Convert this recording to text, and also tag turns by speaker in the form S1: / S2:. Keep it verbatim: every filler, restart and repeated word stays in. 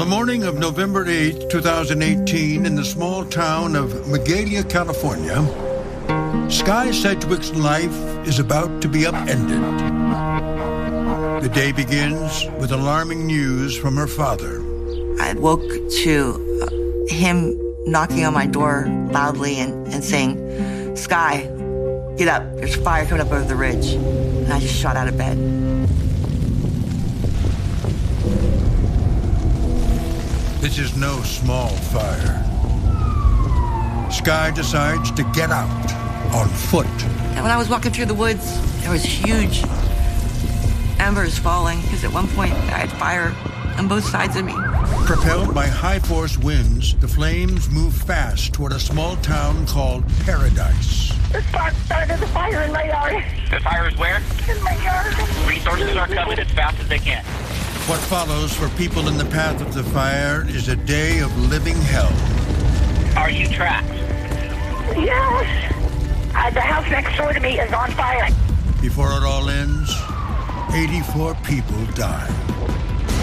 S1: morning of November eighth, twenty eighteen, in the small town of Magalia, California, Sky Sedgwick's life is about to be upended. The day begins with alarming news from her father.
S2: I woke to uh, him knocking on my door loudly and, and saying, "Sky, get up, there's fire coming up over the ridge." And I just shot out of bed.
S1: This is no small fire. Sky decides to get out on foot.
S2: And when I was walking through the woods, there was huge embers falling, because at one point I had fire on both sides of me.
S1: Propelled by high-force winds, the flames move fast toward a small town called Paradise.
S3: The spark started a fire in my yard.
S4: The fire is where?
S3: In my yard.
S4: Resources are coming as fast as they can.
S1: What follows for people in the path of the fire is a day of living hell.
S4: Are you trapped?
S3: Yes. Uh, the house next door to me is on fire.
S1: Before it all ends, eighty-four people die.